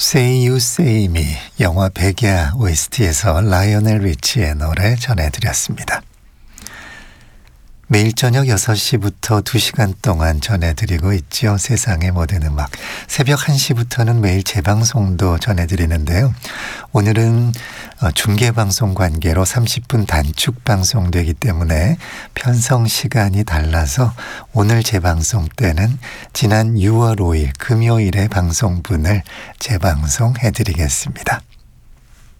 Say You Say Me 영화 백야 OST에서 라이오넬 리치의 노래 전해드렸습니다. 매일 저녁 6시부터 2시간 동안 전해드리고 있죠. 세상의 모든 음악. 새벽 1시부터는 매일 재방송도 전해드리는데요. 오늘은 중계방송 관계로 30분 단축 방송되기 때문에 편성 시간이 달라서 오늘 재방송 때는 지난 6월 5일 금요일의 방송분을 재방송해드리겠습니다.